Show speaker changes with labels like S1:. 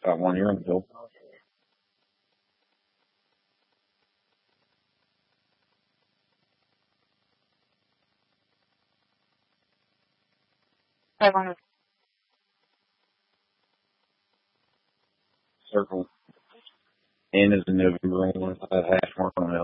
S1: Got one year until. Circle. N is in November on one side, hash mark on the